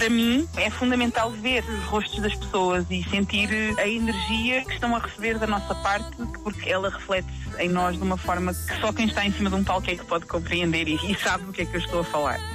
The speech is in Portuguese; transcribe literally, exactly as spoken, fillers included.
para mim é fundamental ver os rostos das pessoas e sentir a energia que estão a receber da nossa parte, porque ela reflete-se em nós de uma forma que só quem está em cima de um palco é que pode compreender e, e sabe do que é que eu estou a falar.